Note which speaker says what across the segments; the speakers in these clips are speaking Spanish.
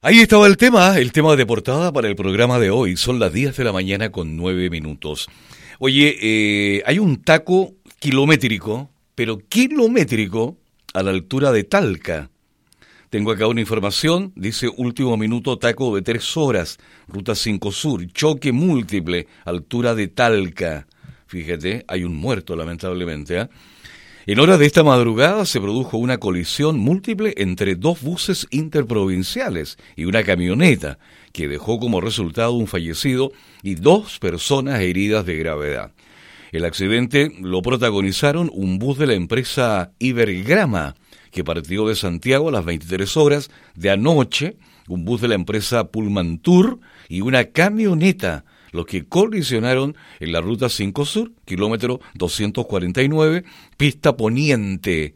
Speaker 1: Ahí estaba el tema de portada para el programa de hoy. Son las 10 de la mañana con 9 minutos. Oye, hay un taco kilométrico, pero kilométrico, a la altura de Talca. Tengo acá una información, dice último minuto, taco de 3 horas, ruta 5 Sur, choque múltiple, altura de Talca. Fíjate, hay un muerto lamentablemente, ¿eh? En horas de esta madrugada se produjo una colisión múltiple entre dos buses interprovinciales y una camioneta, que dejó como resultado un fallecido y 2 personas heridas de gravedad. El accidente lo protagonizaron un bus de la empresa Ibergrama, que partió de Santiago a las 23 horas de anoche, un bus de la empresa Pullmantur y una camioneta, los que colisionaron en la ruta 5 Sur, kilómetro 249, pista poniente,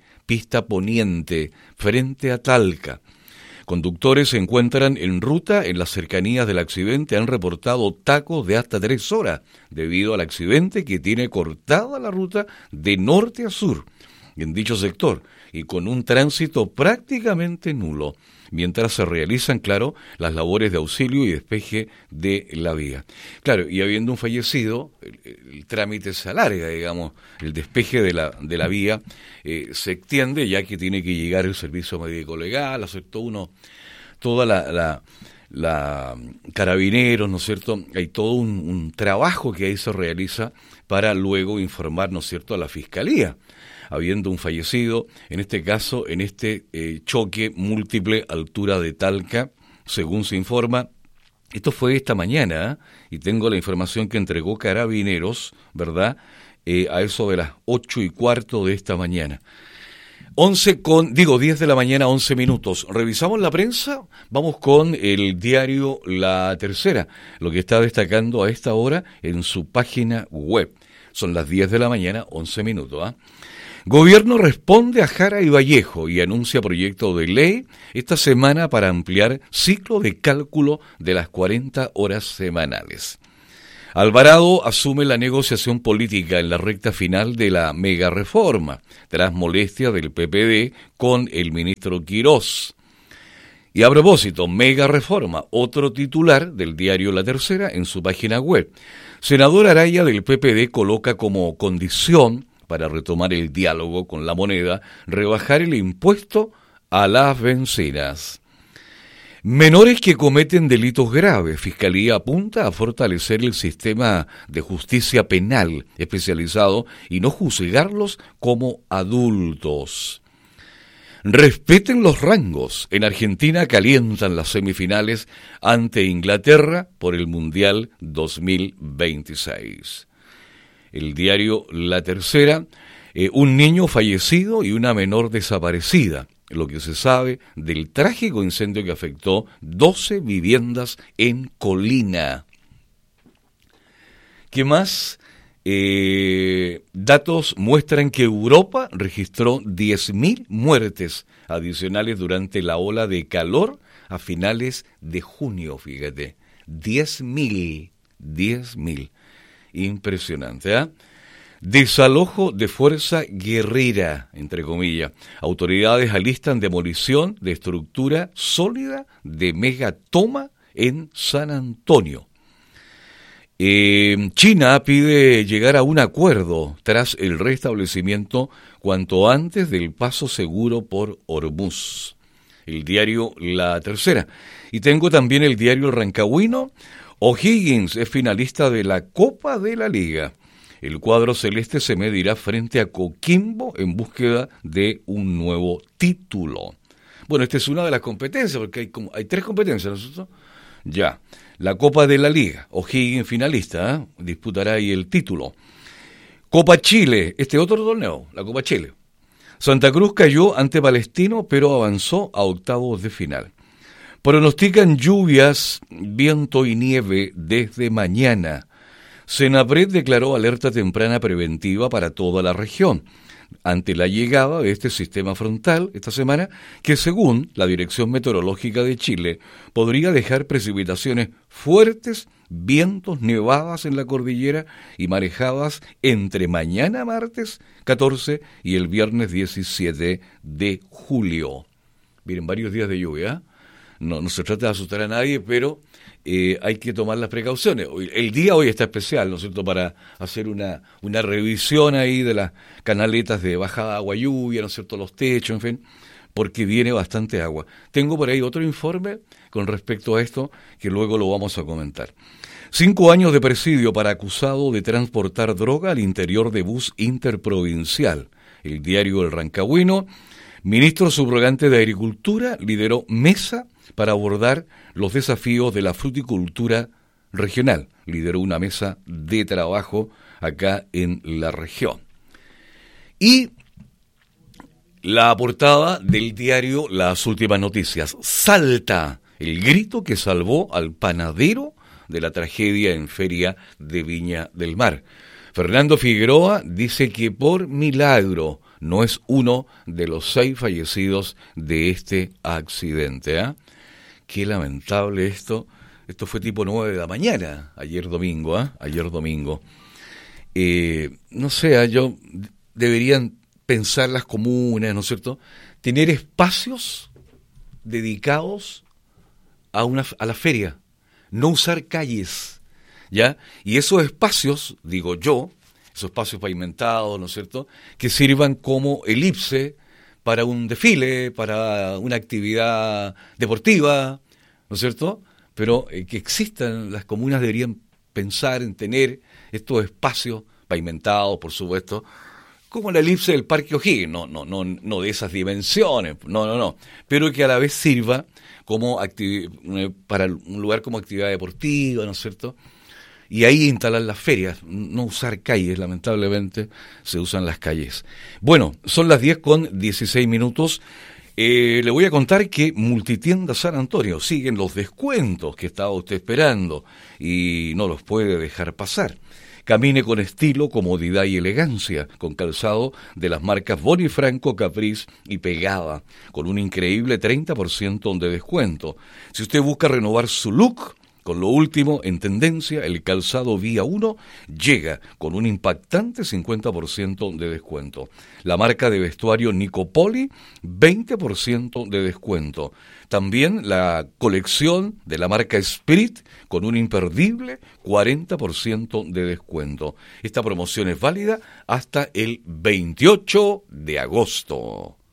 Speaker 1: frente a Talca. Conductores se encuentran en ruta en las cercanías del accidente, han reportado tacos de hasta 3 horas, debido al accidente que tiene cortada la ruta de norte a sur en dicho sector, y con un tránsito prácticamente nulo, mientras se realizan, claro, las labores de auxilio y despeje de la vía. Claro, y habiendo un fallecido, el trámite se alarga, digamos, el despeje de la vía se extiende, ya que tiene que llegar el servicio médico legal, hacer toda la carabineros, ¿no es cierto? Hay todo un trabajo que ahí se realiza para luego informar, ¿no es cierto?, a la Fiscalía, habiendo un fallecido, en este caso, en este choque múltiple altura de Talca, según se informa. Esto fue esta mañana, y tengo la información que entregó Carabineros, ¿verdad?, a eso de las 8:15 de esta mañana. 10 de la mañana, 11 minutos. Revisamos la prensa, vamos con el diario La Tercera, lo que está destacando a esta hora en su página web. Son las 10 de la mañana, 11 minutos, ¿eh? Gobierno responde a Jara y Vallejo y anuncia proyecto de ley esta semana para ampliar ciclo de cálculo de las 40 horas semanales. Alvarado asume la negociación política en la recta final de la mega reforma, tras molestia del PPD con el ministro Quirós. Y a propósito, mega reforma, otro titular del diario La Tercera en su página web. Senador Araya del PPD coloca como condición para retomar el diálogo con la moneda, rebajar el impuesto a las bencinas. Menores que cometen delitos graves. Fiscalía apunta a fortalecer el sistema de justicia penal especializado y no juzgarlos como adultos. Respeten los rangos. En Argentina calientan las semifinales ante Inglaterra por el Mundial 2026. El diario La Tercera, un niño fallecido y una menor desaparecida, lo que se sabe del trágico incendio que afectó 12 viviendas en Colina. ¿Qué más? Datos muestran que Europa registró 10.000 muertes adicionales durante la ola de calor a finales de junio, fíjate. 10.000. Impresionante, ¿eh? Desalojo de fuerza guerrera, entre comillas. Autoridades alistan demolición de estructura sólida de megatoma en San Antonio. China pide llegar a un acuerdo tras el restablecimiento cuanto antes del paso seguro por Hormuz. El diario La Tercera. Y tengo también el diario El Rancagüino. O'Higgins es finalista de la Copa de la Liga. El cuadro celeste se medirá frente a Coquimbo en búsqueda de un nuevo título. Bueno, esta es una de las competencias, porque hay 3 competencias, ¿no es cierto? Ya, la Copa de la Liga, O'Higgins finalista, ¿eh? Disputará ahí el título. Copa Chile, este otro torneo, la Copa Chile. Santa Cruz cayó ante Palestino, pero avanzó a octavos de final. Pronostican lluvias, viento y nieve desde mañana. Senapred declaró alerta temprana preventiva para toda la región ante la llegada de este sistema frontal esta semana que, según la Dirección Meteorológica de Chile, podría dejar precipitaciones fuertes, vientos, nevadas en la cordillera y marejadas entre mañana martes 14 y el viernes 17 de julio. Miren, varios días de lluvia, no se trata de asustar a nadie, pero hay que tomar las precauciones. El día hoy está especial, ¿no es cierto?, para hacer una revisión ahí de las canaletas de bajada agua lluvia, ¿no es cierto?, los techos, en fin, porque viene bastante agua. Tengo por ahí otro informe con respecto a esto que luego lo vamos a comentar. 5 años de presidio para acusado de transportar droga al interior de bus interprovincial. El diario El Rancagüino. Ministro subrogante de Agricultura lideró mesa para abordar los desafíos de la fruticultura regional. Lideró una mesa de trabajo acá en la región. Y la portada del diario Las Últimas Noticias. Salta el grito que salvó al panadero de la tragedia en Feria de Viña del Mar. Fernando Figueroa dice que por milagro no es uno de los 6 fallecidos de este accidente. Qué lamentable esto. Esto fue tipo 9 de la mañana, ayer domingo. No sé, deberían pensar las comunas, ¿no es cierto? Tener espacios dedicados a la feria, no usar calles, ¿ya? Y esos espacios, digo yo, esos espacios pavimentados, ¿no es cierto?, que sirvan como elipse para un desfile, para una actividad deportiva, ¿no es cierto? Pero que existan, las comunas deberían pensar en tener estos espacios pavimentados, por supuesto, como la elipse del Parque O'Higgins, no de esas dimensiones, no, pero que a la vez sirva como para un lugar como actividad deportiva, ¿no es cierto? Y ahí instalar las ferias, no usar calles, lamentablemente se usan las calles. Bueno, son las 10:16. Le voy a contar que Multitienda San Antonio siguen los descuentos que estaba usted esperando y no los puede dejar pasar. Camine con estilo, comodidad y elegancia, con calzado de las marcas Bonifranco, Caprice y Pegada, con un increíble 30% de descuento. Si usted busca renovar su look, con lo último en tendencia, el calzado Vía 1 llega con un impactante 50% de descuento. La marca de vestuario Nicopoli, 20% de descuento. También la colección de la marca Spirit con un imperdible 40% de descuento. Esta promoción es válida hasta el 28 de agosto.